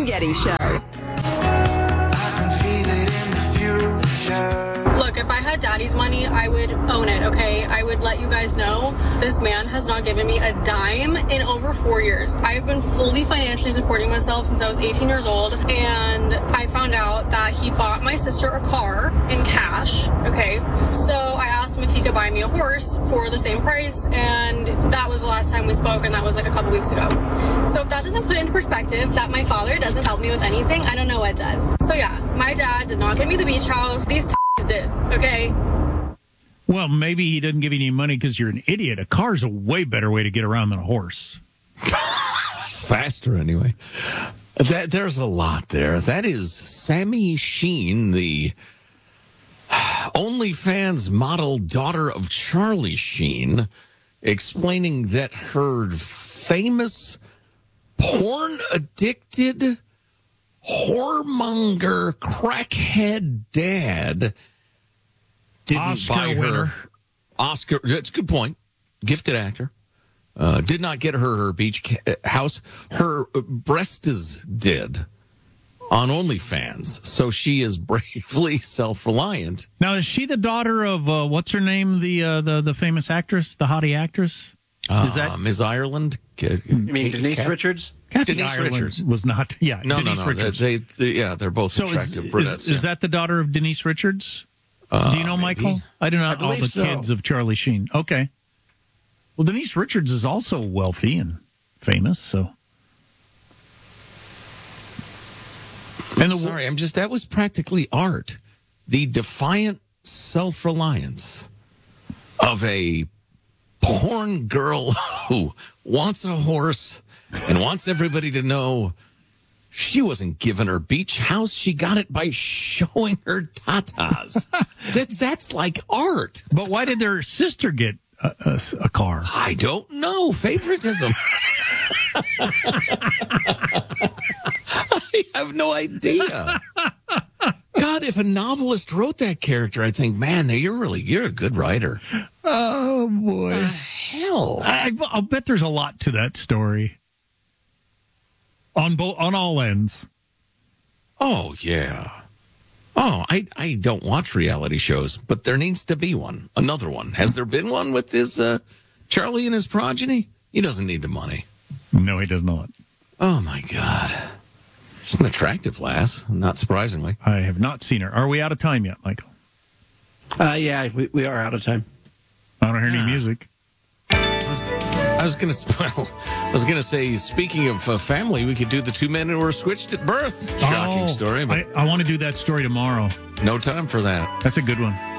Tom Getty Show. Look, if I had daddy's money, I would own it, okay? I would let you guys know this man has not given me a dime in over 4 years. I've been fully financially supporting myself since I was 18 years old, and I found out that he bought my sister a car in cash, okay? So I asked him if he could buy me a horse for the same price, and that was the last time we spoke, and that was like a couple weeks ago. So if that doesn't put into perspective that my father doesn't help me with anything, I don't know what does. So yeah, my dad did not get me the beach house. These did, okay? Well, maybe he didn't give you any money because you're an idiot. A car's a way better way to get around than a horse. It's faster, anyway. There's a lot there. That is Sammy Sheen, the OnlyFans model daughter of Charlie Sheen, explaining that her famous porn-addicted, whoremonger, crackhead dad didn't Oscar buy her winner. Oscar. That's a good point. Gifted actor. Did not get her beach house. Her breastes did on OnlyFans. So she is bravely self-reliant. Now, is she the daughter of what's her name? The famous actress, the hottie actress. Is that Ms. Ireland? You mean Denise Richards? Kathy Denise Ireland Richards was not? Yeah, No, Denise Richards. They're both So attractive brunettes. is that the daughter of Denise Richards? Do you know, maybe. Michael? I do not know believe the so. kids of Charlie Sheen. Okay. Well, Denise Richards is also wealthy and famous, so. And Sorry, that was practically art. The defiant self-reliance of a porn girl who wants a horse and wants everybody to know she wasn't given her beach house. She got it by showing her tatas. That's like art. But why did their sister get a car? I don't know. Favoritism. I have no idea. God, if a novelist wrote that character, I'd think, man, you're a good writer. Oh, boy. Hell. I'll bet there's a lot to that story. On all ends. Oh, yeah. Oh, I don't watch reality shows, but there needs to be one. Another one. Has there been one with this Charlie and his progeny? He doesn't need the money. No, he does not. Oh, my God. She's an attractive lass, not surprisingly. I have not seen her. Are we out of time yet, Michael? Yeah, we are out of time. I don't hear any music. I was gonna say, speaking of family, we could do the two men who were switched at birth. Shocking story, but I want to do that story tomorrow. no time for that. That's a good one.